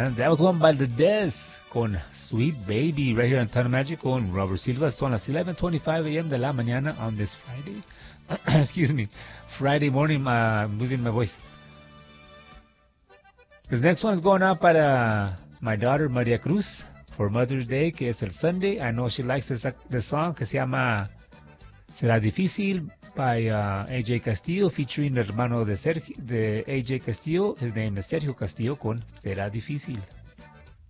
And that was one by The Des con Sweet Baby right here on Town Magic con Robert Silva. Son las 11:25 a.m. de la mañana on this Friday. Excuse me. Friday morning. I'm losing my voice. This next one is going out para my daughter Maria Cruz for Mother's Day, que es el Sunday. I know she likes this song que se llama Será Difícil by AJ Castillo, featuring el hermano de AJ Castillo. His name is Sergio Castillo con Será Difícil.